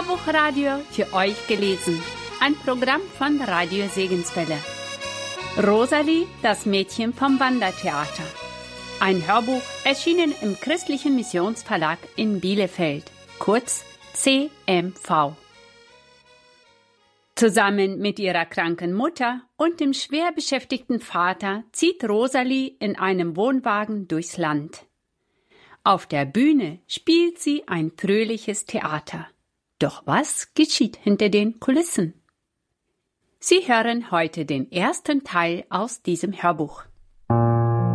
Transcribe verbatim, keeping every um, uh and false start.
Hörbuchradio für euch gelesen. Ein Programm von Radio Segenswelle. Rosalie, das Mädchen vom Wandertheater. Ein Hörbuch erschienen im Christlichen Missionsverlag in Bielefeld, kurz C M V. Zusammen mit ihrer kranken Mutter und dem schwer beschäftigten Vater zieht Rosalie in einem Wohnwagen durchs Land. Auf der Bühne spielt sie ein fröhliches Theater. Doch was geschieht hinter den Kulissen? Sie hören heute den ersten Teil aus diesem Hörbuch.